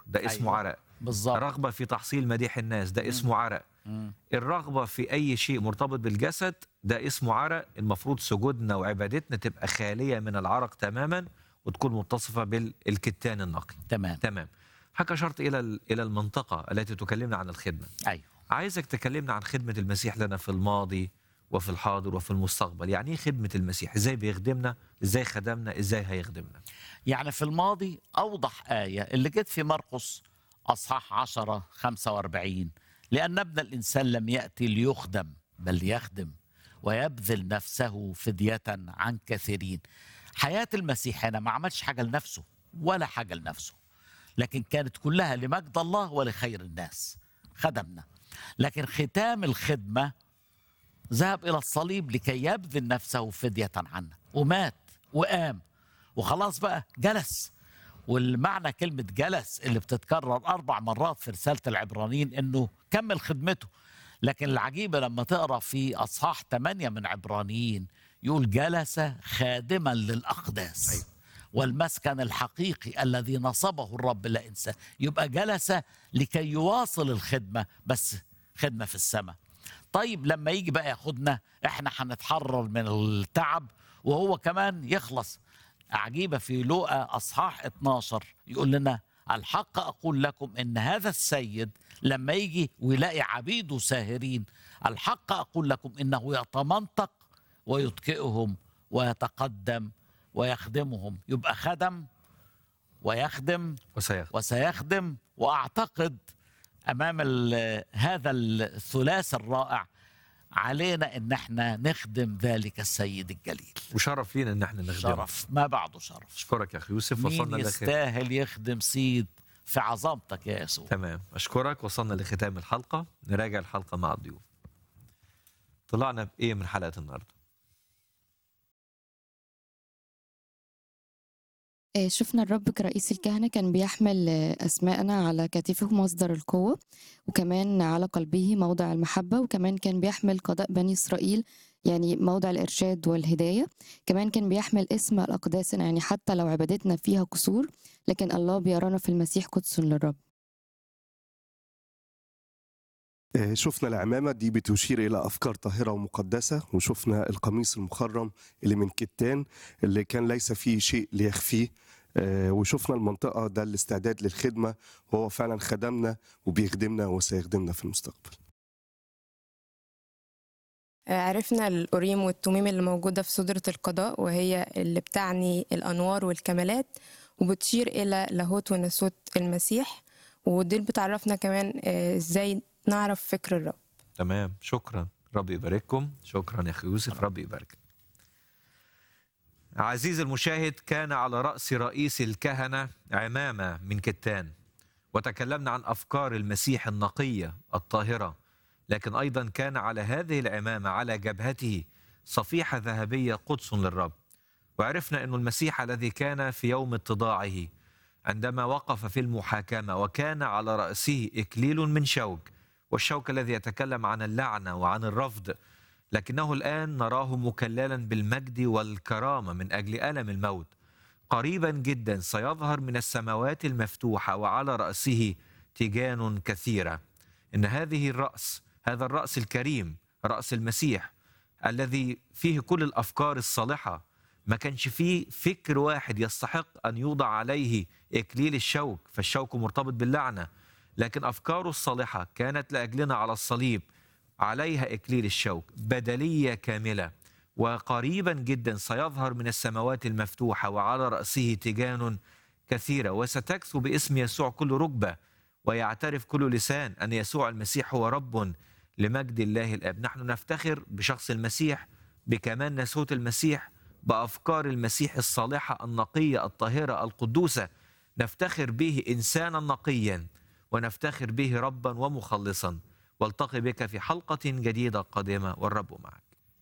ده اسمه أيوة. عرق. بالظبط. رغبة في تحصيل مديح الناس، ده اسمه عرق. الرغبة في أي شيء مرتبط بالجسد ده اسمه عرق. المفروض سجودنا وعبادتنا تبقى خالية من العرق تماما وتكون متصفة بالكتان النقي. تمام. حضرتك أشرت إلى المنطقة التي تكلمنا عن الخدمة. أيوة. عايزك تكلمنا عن خدمة المسيح لنا في الماضي وفي الحاضر وفي المستقبل. يعني ايه خدمة المسيح؟ ازاي بيخدمنا؟ ازاي خدمنا؟ ازاي هيخدمنا؟ يعني في الماضي أوضح آية اللي جت في مرقس أصحاح 10:45، لأن ابن الإنسان لم يأتي ليخدم بل ليخدم ويبذل نفسه فدية عن كثيرين. حياة المسيح هنا ما عملش حاجة لنفسه ولا حاجة لنفسه، لكن كانت كلها لمجد الله ولخير الناس. خدمنا، لكن ختام الخدمة ذهب إلى الصليب لكي يبذل نفسه فدية عنا، ومات وقام وخلاص بقى جلس. والمعنى كلمة جلس اللي بتتكرر 4 مرات في رسالة العبرانيين إنه كمل خدمته. لكن العجيبة لما تقرأ في أصحاح 8 من عبرانيين يقول جلس خادما للأقداس. أيوة. والمسكن الحقيقي الذي نصبه الرب لا إنسان. يبقى جلس لكي يواصل الخدمة، بس خدمة في السماء. طيب لما يجي بقى ياخدنا احنا هنتحرر من التعب وهو كمان يخلص. عجيبة في لوقا أصحاح 12 يقول لنا الحق أقول لكم إن هذا السيد لما يجي ويلاقي عبيده ساهرين، الحق أقول لكم إنه يتمنطق ويتكئهم ويتقدم ويخدمهم. يبقى خدم ويخدم وسيخدم. وأعتقد أمام هذا الثلاث الرائع علينا ان احنا نخدم ذلك السيد الجليل. وشرف لينا ان احنا نخدمه. شرف ما بعده شرف. اشكرك يا اخي يوسف. مين يستاهل يخدم سيد في عظمتك يا يسوع. تمام. اشكرك. وصلنا لختام الحلقة. نراجع الحلقة مع الضيوف. طلعنا بايه من حلقة النهارده؟ شفنا الرب كرئيس الكهنة كان بيحمل أسماءنا على كتفه مصدر القوة، وكمان على قلبه موضع المحبة، وكمان كان بيحمل قضاء بني إسرائيل يعني موضع الإرشاد والهداية. كمان كان بيحمل اسم الأقداس، يعني حتى لو عبادتنا فيها قصور لكن الله بيرانا في المسيح قدس للرب. شفنا العمامة دي بتشير إلى أفكار طاهرة ومقدسة، وشفنا القميص المخرم اللي من كتان اللي كان ليس فيه شيء ليخفيه، وشفنا المنطقة ده الاستعداد للخدمة، وهو فعلا خدمنا وبيخدمنا وسيخدمنا في المستقبل. عرفنا الأوريم والتميم اللي موجودة في سدرة القضاء، وهي اللي بتعني الأنوار والكمالات وبتشير إلى لاهوت وناسوت المسيح، ودي بتعرفنا كمان إزاي نعرف فكر الرب. تمام. شكرا. ربي يبارككم. شكرا يا اخي يوسف. ربي يبارك. عزيزي المشاهد، كان على رأس رئيس الكهنة عمامة من كتان، وتكلمنا عن أفكار المسيح النقية الطاهرة، لكن أيضا كان على هذه العمامة على جبهته صفيحة ذهبية قدس للرب. وعرفنا أن المسيح الذي كان في يوم اتضاعه عندما وقف في المحاكمة وكان على رأسه إكليل من شوك، والشوك الذي يتكلم عن اللعنة وعن الرفض، لكنه الآن نراه مكللا بالمجد والكرامة من أجل ألم الموت. قريبا جدا سيظهر من السماوات المفتوحة وعلى رأسه تيجان كثيرة. إن هذه الرأس، هذا الرأس الكريم، رأس المسيح الذي فيه كل الأفكار الصالحة، ما كانش فيه فكر واحد يستحق أن يوضع عليه إكليل الشوك، فالشوك مرتبط باللعنة، لكن أفكاره الصالحة كانت لأجلنا على الصليب عليها إكليل الشوك، بدلية كاملة. وقريبا جدا سيظهر من السماوات المفتوحة وعلى رأسه تيجان كثيرة، وستكثو باسم يسوع كل ركبة ويعترف كل لسان أن يسوع المسيح هو رب لمجد الله الآب. نحن نفتخر بشخص المسيح، بكمال ناسوت المسيح، بأفكار المسيح الصالحة النقية الطاهرة القدوسة. نفتخر به إنسانا نقيا، ونفتخر به ربا ومخلصا. والتقي بك في حلقة جديدة قادمة، والرب معك.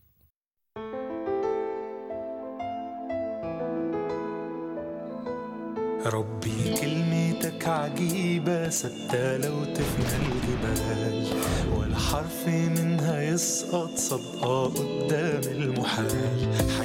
ربي كلمتك عجيبة ثابتة لو تفنى الجبال، ولا حرف منها يسقط صدقة قدام المحال.